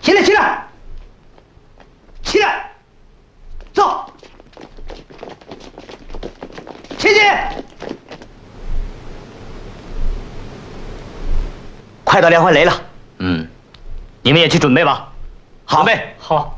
起来，起来，起来，走，起去。快到连环雷了，你们也去准备吧。好，准备好。